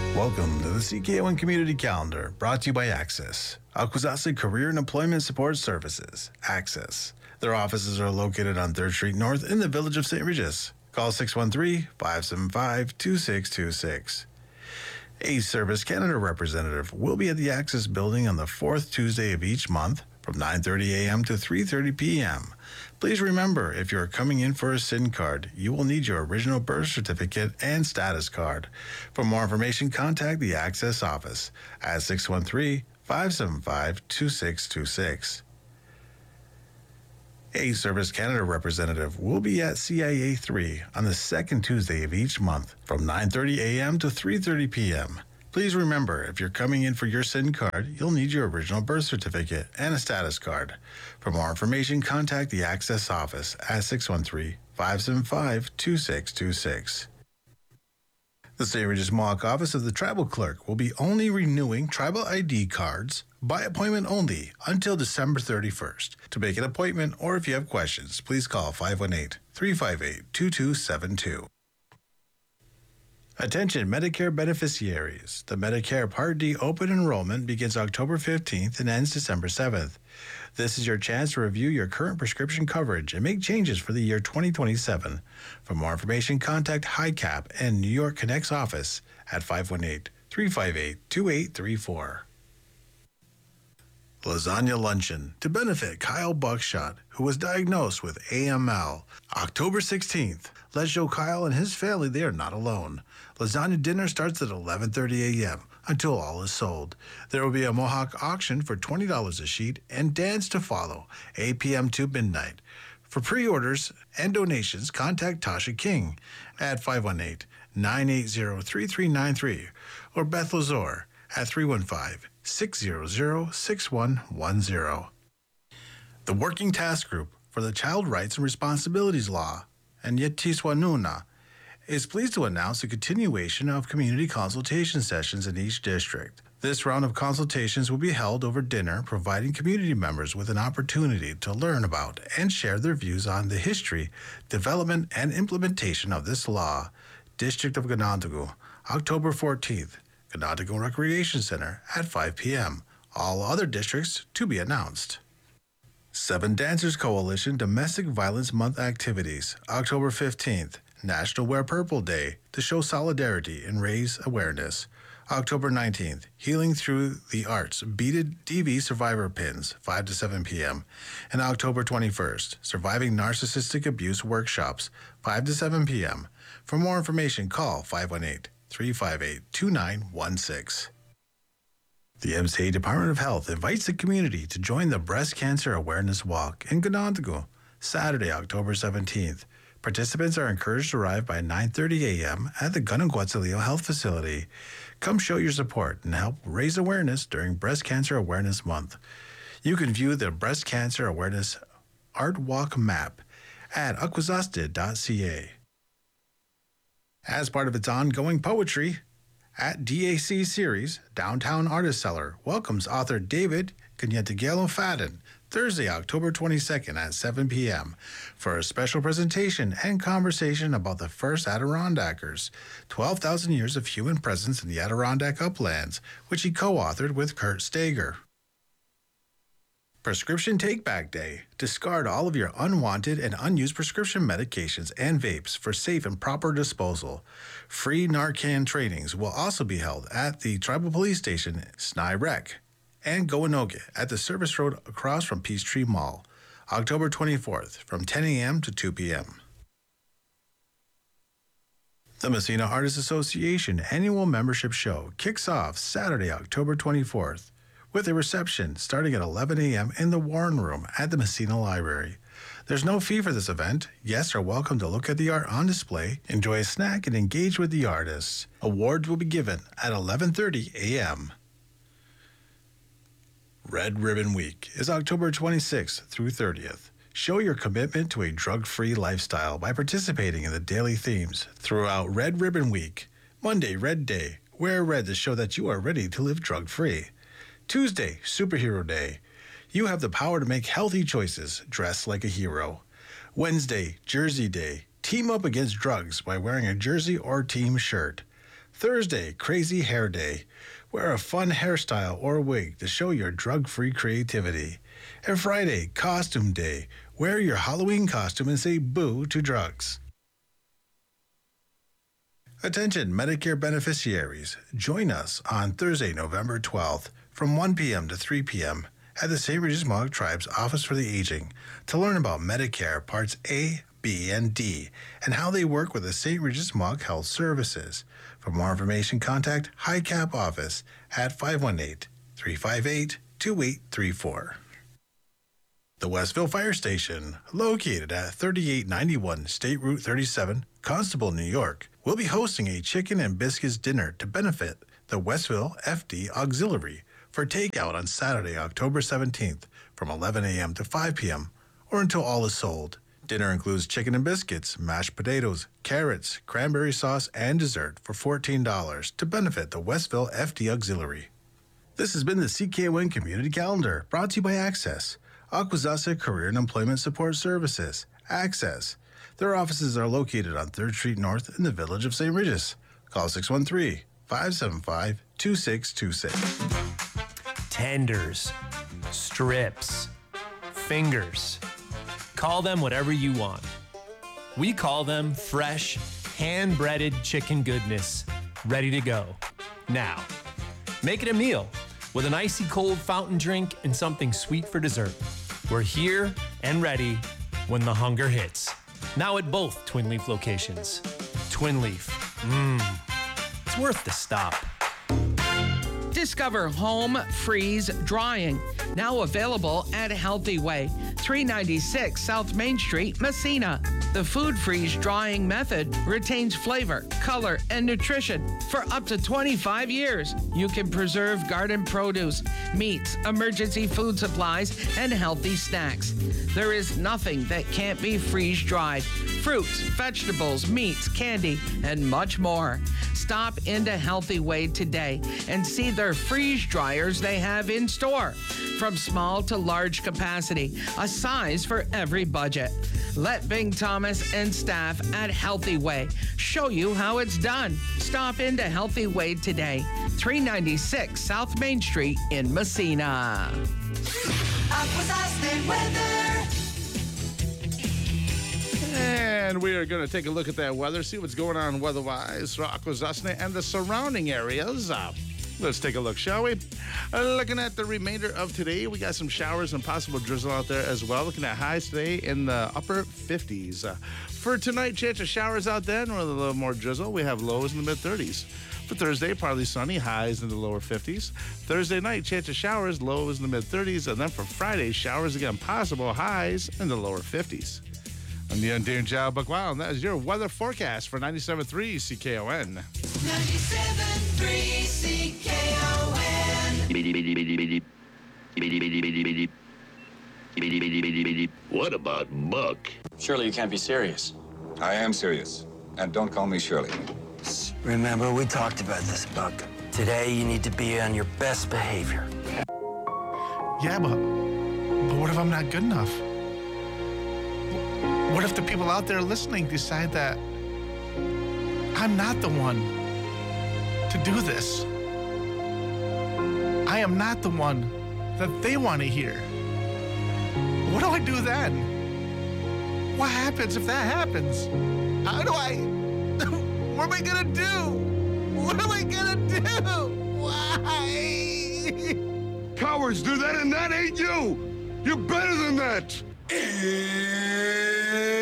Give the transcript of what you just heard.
Welcome to the CKON Community Calendar, brought to you by Access, Akwesasne Career and Employment Support Services, Access. Their offices are located on 3rd Street North in the village of St. Regis. Call 613-575-2626. A Service Canada representative will be at the Access building on the 4th Tuesday of each month from 9:30 a.m. to 3:30 p.m. Please remember, if you are coming in for a SIN card, you will need your original birth certificate and status card. For more information, contact the Access office at 613-575-2626. A Service Canada representative will be at CIA 3 on the 2nd Tuesday of each month from 9:30 a.m. to 3:30 p.m. Please remember, if you're coming in for your SIN card, you'll need your original birth certificate and a status card. For more information, contact the Access office at 613-575-2626. The St. Regis Mohawk office of the Tribal Clerk will be only renewing tribal ID cards by appointment only until December 31st. To make an appointment or if you have questions, please call 518-358-2272. Attention Medicare beneficiaries. The Medicare Part D open enrollment begins October 15th and ends December 7th. This is your chance to review your current prescription coverage and make changes for the year 2027. For more information, contact HICAP and New York Connect's office at 518-358-2834. Lasagna Luncheon to benefit Kyle Buckshot, who was diagnosed with AML. October 16th. Let's show Kyle and his family they are not alone. Lasagna dinner starts at 11:30 a.m. until all is sold. There will be a Mohawk auction for $20 a sheet and dance to follow, 8 p.m. to midnight. For pre-orders and donations, contact Tasha King at 518-980-3393 or Beth Lazor at 315-600-6110. The Working Task Group for the Child Rights and Responsibilities Law, and Yetiswanuna, is pleased to announce a continuation of community consultation sessions in each district. This round of consultations will be held over dinner, providing community members with an opportunity to learn about and share their views on the history, development, and implementation of this law. District of Ganondagu, October 14th, Ganondagu Recreation Center at 5 p.m. All other districts to be announced. Seven Dancers Coalition Domestic Violence Month activities, October 15th, National Wear Purple Day to show solidarity and raise awareness. October 19th, Healing Through the Arts Beaded DV Survivor Pins, 5 to 7 p.m. And October 21st, Surviving Narcissistic Abuse Workshops, 5 to 7 p.m. For more information, call 518-358-2916. The MCA Department of Health invites the community to join the Breast Cancer Awareness Walk in Ganondagu, Saturday, October 17th. Participants are encouraged to arrive by 9:30 a.m. at the Gunaguatzilio Health Facility. Come show your support and help raise awareness during Breast Cancer Awareness Month. You can view the Breast Cancer Awareness Art Walk map at akwesasne.ca. As part of its ongoing poetry, at DAC Series, Downtown Artist Cellar welcomes author David Kanyetagelo Fadden Thursday, October 22nd at 7 p.m. for a special presentation and conversation about the first Adirondackers, 12,000 Years of Human Presence in the Adirondack Uplands, which he co-authored with Kurt Stager. Prescription Take-Back Day. Discard all of your unwanted and unused prescription medications and vapes for safe and proper disposal. Free Narcan trainings will also be held at the Tribal Police Station, Snai Rec, and Goanoge at the service road across from Peachtree Mall, October 24th from 10 a.m. to 2 p.m. The Messina Artists Association annual membership show kicks off Saturday, October 24th, with a reception starting at 11 a.m. in the Warren Room at the Messina Library. There's no fee for this event. Guests are welcome to look at the art on display, enjoy a snack, and engage with the artists. Awards will be given at 11:30 a.m. Red Ribbon Week is October 26th through 30th. Show your commitment to a drug-free lifestyle by participating in the daily themes throughout Red Ribbon Week. Monday, Red Day. Wear red to show that you are ready to live drug-free. Tuesday, Superhero Day. You have the power to make healthy choices. Dress like a hero. Wednesday, Jersey Day. Team up against drugs by wearing a jersey or team shirt. Thursday, Crazy Hair Day. Wear a fun hairstyle or wig to show your drug-free creativity. And Friday, Costume Day. Wear your Halloween costume and say boo to drugs. Attention Medicare beneficiaries. Join us on Thursday, November 12th from 1 p.m. to 3 p.m. at the St. Regis Mohawk Tribe's Office for the Aging to learn about Medicare Parts A, B, and D and how they work with the St. Regis Mohawk Health Services. For more information, contact HICAP office at 518-358-2834. The Westville Fire Station, located at 3891 State Route 37, Constable, New York, will be hosting a chicken and biscuits dinner to benefit the Westville FD Auxiliary for takeout on Saturday, October 17th from 11 a.m. to 5 p.m. or until all is sold. Dinner includes chicken and biscuits, mashed potatoes, carrots, cranberry sauce, and dessert for $14 to benefit the Westville FD Auxiliary. This has been the CKON Community Calendar, brought to you by Access, Akwesasne Career and Employment Support Services, Access. Their offices are located on 3rd Street North in the village of St. Regis. Call 613-575-2626. Tenders, strips, fingers. Call them whatever you want. We call them fresh, hand-breaded chicken goodness, ready to go. Now, make it a meal with an icy cold fountain drink and something sweet for dessert. We're here and ready when the hunger hits. Now at both Twin Leaf locations. Twin Leaf, it's worth the stop. Discover Home Freeze Drying, now available at Healthy Way, 396 South Main Street, Messina. The food freeze drying method retains flavor, color, and nutrition for up to 25 years. You can preserve garden produce, meats, emergency food supplies, and healthy snacks. There is nothing that can't be freeze dried. Fruits, vegetables, meats, candy, and much more. Stop into Healthy Way today and see their freeze dryers they have in store. From small to large capacity, a size for every budget. Let Bing Thomas and staff at Healthy Way show you how it's done. Stop into Healthy Way today, 396 South Main Street in Messina. Akwesasne weather. And we are going to take a look at that weather, see what's going on weather-wise for Akwesasne and the surrounding areas. Let's take a look, shall we? Looking at the remainder of today, we got some showers and possible drizzle out there as well. Looking at highs today in the upper 50s. For tonight, chance of showers out there and with a little more drizzle. We have lows in the mid-30s. For Thursday, partly sunny, highs in the lower 50s. Thursday night, chance of showers, lows in the mid-30s. And then for Friday, showers again possible, highs in the lower 50s. I'm the Untamed Joe Buckwild, and that is your weather forecast for 97.3 CKON. 97.3 CKON. What about Buck? Surely you can't be serious. I am serious. And don't call me Shirley. Remember, we talked about this, Buck. Today, you need to be on your best behavior. Yeah, but what if I'm not good enough? What if the people out there listening decide that I'm not the one to do this? I am not the one that they want to hear. What do I do then? What happens if that happens? How do I... What am I gonna do? What am I gonna do? Why? Cowards do that, and that ain't you! You're better than that!